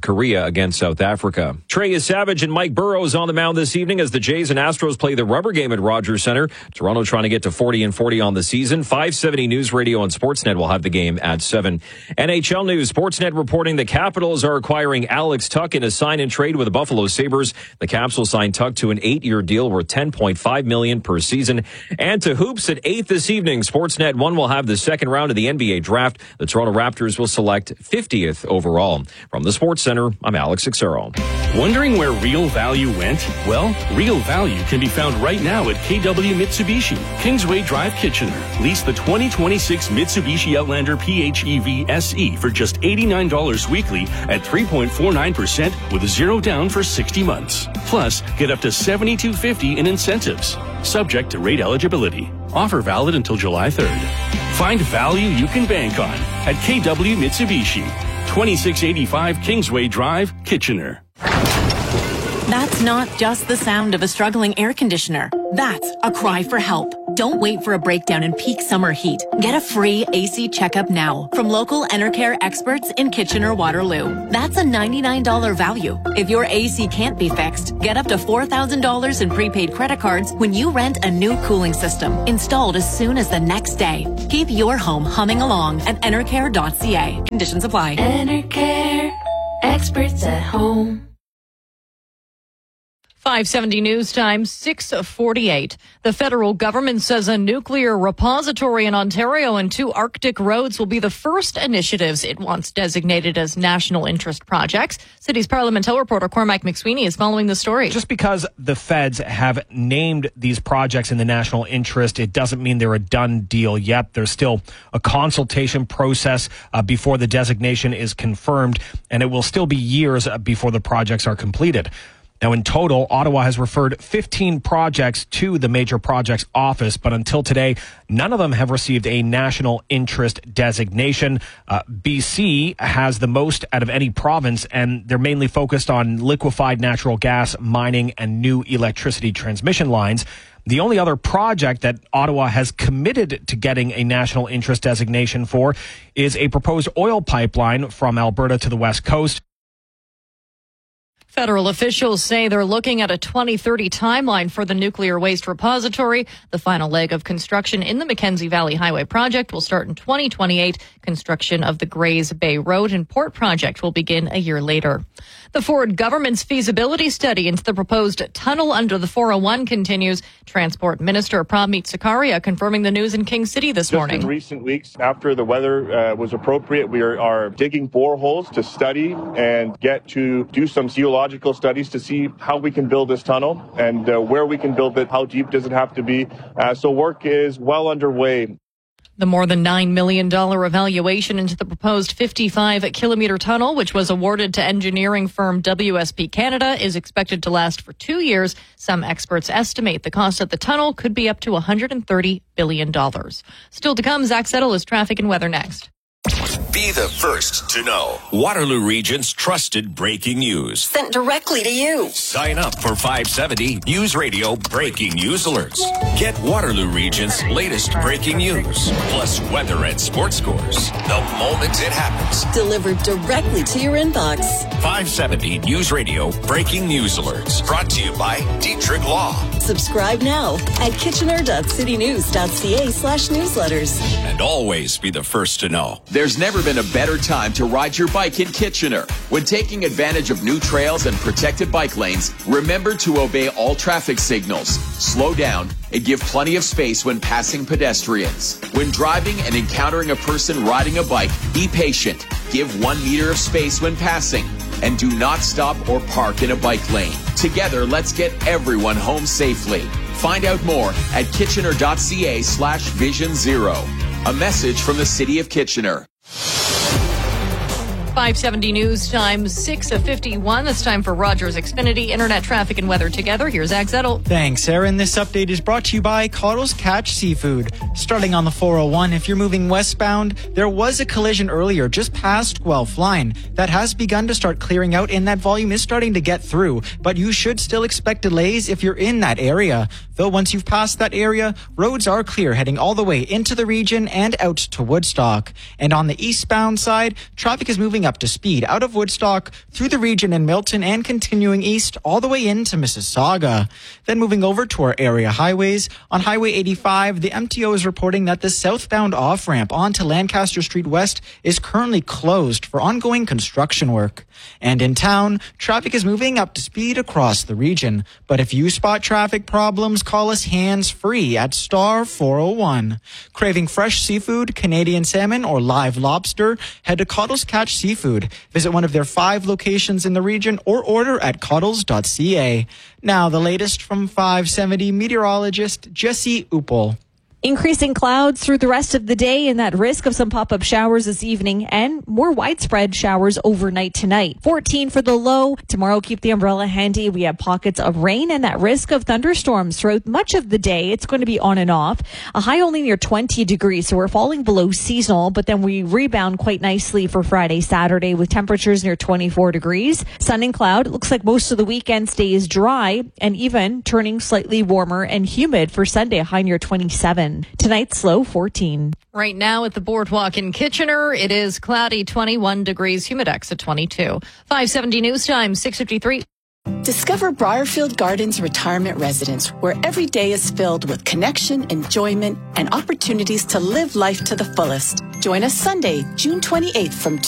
Korea against South Africa. Trey Savage and Mike Burrows on the mound this evening as the Jays and Astros play the rubber game at Rogers Center. Toronto trying to get to 40-40 on the season. 570 News Radio and Sportsnet will have the game at 7. NHL News, Sportsnet reporting the Capitals are acquiring Alex Tuch in a sign and trade with the Buffalo Sabres. The Caps will sign Tuch to an 8-year deal worth $10.5 million per season. And to hoops at 8 this evening, Sportsnet 1 will have the second round of the NBA draft. The Toronto Raptors will select 50th overall. From the Sports Center, I'm Alex Xero. Wondering where real value went? Well, real value can be found right now at KW Mitsubishi, Kingsway Drive, Kitchener. Lease the 2026 Mitsubishi Outlander PHEV SE for just $89 weekly at 3.49% with 0 down for 60 months. Plus, get up to $7,250 in incentives. Subject to rate eligibility. Offer valid until July 3rd. Find value you can bank on at KW Mitsubishi, 2685 Kingsway Drive, Kitchener. That's not just the sound of a struggling air conditioner. That's a cry for help. Don't wait for a breakdown in peak summer heat. Get a free AC checkup now from local Enercare experts in Kitchener-Waterloo. That's a $99 value. If your AC can't be fixed, get up to $4,000 in prepaid credit cards when you rent a new cooling system installed as soon as the next day. Keep your home humming along at enercare.ca. Conditions apply. Enercare, experts at home. 570 News Time, 6:48. The federal government says a nuclear repository in Ontario and 2 Arctic roads will be the first initiatives it wants designated as national interest projects. City's Parliament Hill reporter Cormac McSweeney is following the story. Just because the feds have named these projects in the national interest, it doesn't mean they're a done deal yet. There's still a consultation process before the designation is confirmed, and it will still be years before the projects are completed. Now, in total, Ottawa has referred 15 projects to the Major Projects Office, but until today, none of them have received a national interest designation. BC has the most out of any province, and they're mainly focused on liquefied natural gas, mining, and new electricity transmission lines. The only other project that Ottawa has committed to getting a national interest designation for is a proposed oil pipeline from Alberta to the West Coast. Federal officials say they're looking at a 2030 timeline for the nuclear waste repository. The final leg of construction in the Mackenzie Valley Highway project will start in 2028. Construction of the Grays Bay Road and Port project will begin a year later. The Ford government's feasibility study into the proposed tunnel under the 401 continues. Transport Minister Pramit Sakaria confirming the news in King City this morning. In recent weeks, after the weather was appropriate, we are digging boreholes to study and get to do some geological studies to see how we can build this tunnel and where we can build it, how deep does it have to be. So work is well underway. The more than $9 million evaluation into the proposed 55-kilometer tunnel, which was awarded to engineering firm WSP Canada, is expected to last for 2 years. Some experts estimate the cost of the tunnel could be up to $130 billion. Still to come, Zach Settle is traffic and weather next. Be the first to know. Waterloo Region's trusted breaking news. Sent directly to you. Sign up for 570 News Radio Breaking News Alerts. Get Waterloo Region's latest breaking news, plus weather and sports scores the moment it happens. Delivered directly to your inbox. 570 News Radio Breaking News Alerts. Brought to you by Dietrich Law. Subscribe now at kitchener.citynews.ca/newsletters. And always be the first to know. There's never been a better time to ride your bike in Kitchener. When taking advantage of new trails and protected bike lanes, remember to obey all traffic signals, slow down, and give plenty of space when passing pedestrians. When driving and encountering a person riding a bike, be patient. Give 1 meter of space when passing. And do not stop or park in a bike lane. Together, let's get everyone home safely. Find out more at kitchener.ca/Vision Zero. A message from the City of Kitchener. 570 News Time, 6:51. It's time for Rogers Xfinity Internet Traffic and Weather together. Here's Zach Zettel. Thanks, Aaron. This update is brought to you by Cottle's Catch Seafood. Starting on the 401, if you're moving westbound, there was a collision earlier just past Guelph Line. That has begun to start clearing out, and that volume is starting to get through. But you should still expect delays if you're in that area. Though once you've passed that area, roads are clear heading all the way into the region and out to Woodstock. And on the eastbound side, traffic is moving up to speed out of Woodstock through the region in Milton and continuing east all the way into Mississauga. Then moving over to our area highways. On Highway 85, the MTO is reporting that the southbound off-ramp onto Lancaster Street West is currently closed for ongoing construction work. And in town, traffic is moving up to speed across the region. But if you spot traffic problems, call us hands-free at star 401. Craving fresh seafood, Canadian salmon, or live lobster? Head to Coddles Catch Seafood. Visit one of their 5 locations in the region or order at coddles.ca. Now, the latest from 570 meteorologist Jesse Uppel. Increasing clouds through the rest of the day and that risk of some pop-up showers this evening and more widespread showers overnight tonight. 14 for the low. Tomorrow, keep the umbrella handy. We have pockets of rain and that risk of thunderstorms throughout much of the day. It's going to be on and off. A high only near 20 degrees, so we're falling below seasonal, but then we rebound quite nicely for Friday, Saturday with temperatures near 24 degrees. Sun and cloud. It looks like most of the weekend stays dry and even turning slightly warmer and humid for Sunday, a high near 27. Tonight's low 14. Right now at the Boardwalk in Kitchener, it is cloudy, 21 degrees, humidex at 22. 570 News Time, 6:53. Discover Briarfield Gardens Retirement Residence, where every day is filled with connection, enjoyment, and opportunities to live life to the fullest. Join us Sunday, June 28th from